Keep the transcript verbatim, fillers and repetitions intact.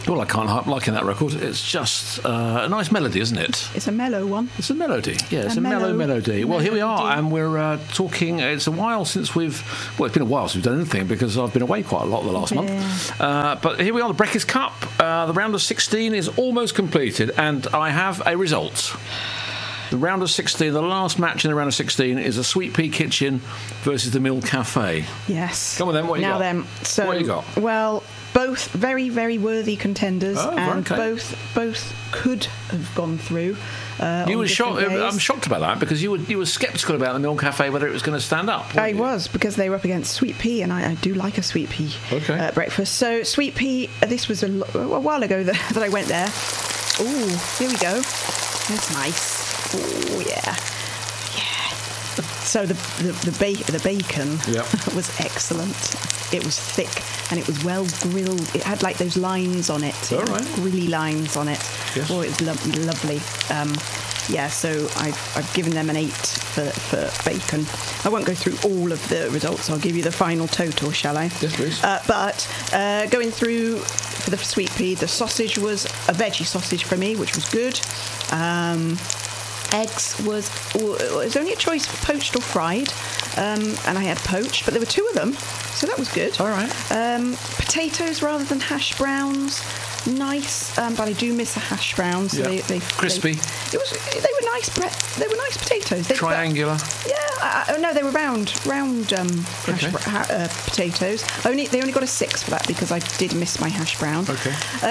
Well, I can't help liking that record. It's just uh, a nice melody, isn't it? It's a mellow one. It's a melody. Yeah, it's a, A mellow, mellow melody. Well, here we are, melody. and we're uh, talking. It's a while since we've. Well, it's been a while since we've done anything because I've been away quite a lot the last Yeah. month. Uh, but here we are, the Breakfast Cup. Uh, the round of sixteen is almost completed, and I have a result. The round of sixteen, the last match in the round of sixteen is a Sweet Pea Kitchen versus the Mill Cafe. Yes. Come on then, what you now got? then, so What you got? Well, both very, very worthy contenders, Oh, and okay. both both could have gone through. Uh, You on were different shocked. days. I'm shocked about that because you were you were sceptical about the Mill Cafe whether it was going to stand up. I weren't you? was, because they were up against Sweet Pea, and I, I do like a Sweet Pea Okay. uh, breakfast. So Sweet Pea, uh, this was a, lo- a while ago that, that I went there. Oh, here we go. That's nice. Oh yeah, yeah. So the the the, ba- the bacon Yep. was excellent. It was thick and it was well grilled. It had like those lines on it, All right. grilly lines on it. Yes. Oh, it was lo- lovely. Um, yeah, so I've I've given them an eight for, for bacon. I won't go through all of the results. I'll give you the final total, shall I? Yes, please. Uh, but uh, going through for the Sweet Pea, the sausage was a veggie sausage for me, which was good. Um, eggs was oh, it was only a choice for poached or fried, um, and I had poached, but there were two of them, so that was good. All right. Um, potatoes rather than hash browns, nice, um, but I do miss a hash brown. So Yeah. they, they Crispy. They, it was. They were nice. Bre- they were nice potatoes. They, Triangular. yeah, I, I, no, they were round, round um, hash Okay. br- ha- uh, potatoes. Only they only got a six for that because I did miss my hash brown. Okay. Uh,